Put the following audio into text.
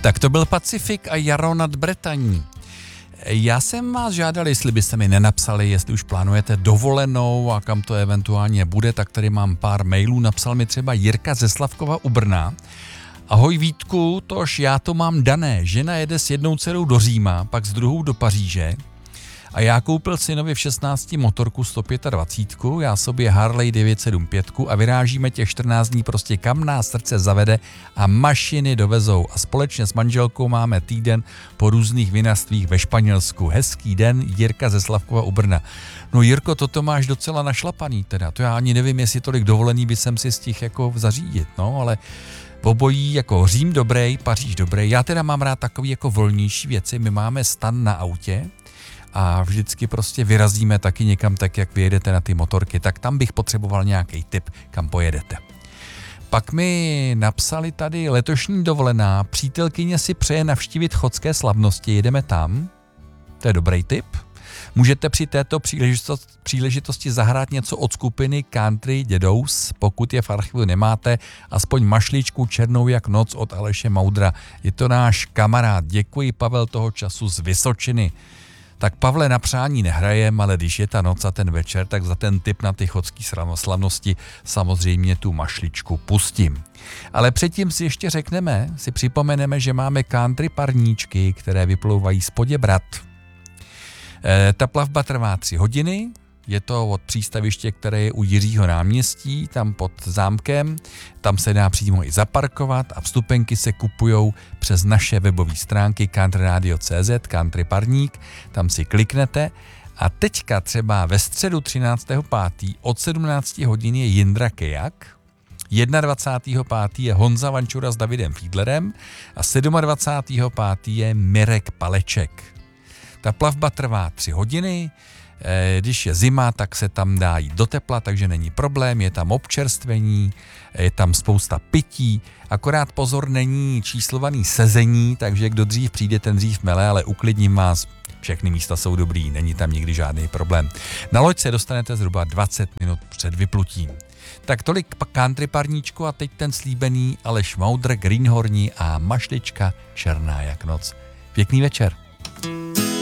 Tak to byl Pacifik a Jaro nad Bretaní. Já jsem vás žádal, jestli byste mi nenapsali, jestli už plánujete dovolenou a kam to eventuálně bude, tak tady mám pár mailů. Napsal mi třeba Jirka ze Slavkova u Brna. Ahoj Vítku, tož já to mám dané. Žena jede s jednou dcerou do Říma, pak s druhou do Paříže. A já koupil synovi v 16 motorku 125, já sobě Harley 975 a vyrážíme těch 14 dní prostě kam nás srdce zavede a mašiny dovezou. A společně s manželkou máme týden po různých vinastvích ve Španělsku. Hezký den, Jirka ze Slavkova u Brna. No Jirko, toto máš docela našlapaný teda. To já ani nevím, jestli tolik dovolený by jsem si stihl jako zařídit, no, ale obojí jako Řím dobrý, Paříž dobrý. Já teda mám rád takový jako volnější věci. My máme stan na autě a vždycky prostě vyrazíme taky někam tak, jak vyjedete na ty motorky, tak tam bych potřeboval nějaký tip, kam pojedete. Pak mi napsali tady letošní dovolená, přítelkyně si přeje navštívit Chodské slavnosti, jedeme tam, to je dobrý tip. Můžete při této příležitosti zahrát něco od skupiny Country Dědous, pokud je v archivu nemáte, aspoň mašličku černou jak noc od Aleše Moudra. Je to náš kamarád, děkuji Pavel toho času z Vysočiny. Tak Pavle, na přání nehrajem, ale když je ta noc a ten večer, tak za ten tip na ty chodský slavnosti samozřejmě tu mašličku pustím. Ale předtím si ještě připomeneme, že máme country parníčky, které vyplouvají z Poděbrad. Ta plavba trvá 3 hodiny, je to od přístaviště, které je u Jiřího náměstí, tam pod zámkem, tam se dá přímo i zaparkovat a vstupenky se kupujou přes naše webové stránky countryradio.cz, Country Parník, tam si kliknete a teďka třeba ve středu 13.5. od 17 hodin je Jindra Kejak, 21.5. je Honza Vančura s Davidem Fiedlerem a 27.5. je Mirek Paleček. Ta plavba trvá 3 hodiny, když je zima, tak se tam dá jít do tepla, takže není problém, je tam občerstvení, je tam spousta pití, akorát pozor, není číslovaný sezení, takže kdo dřív přijde, ten dřív mele, ale uklidním vás, všechny místa jsou dobrý, není tam nikdy žádný problém. Na loď se dostanete zhruba 20 minut před vyplutím. Tak tolik country parníčku a teď ten slíbený Aleš Moudr, Greenhorni a mašlička černá jak noc. Pěkný večer.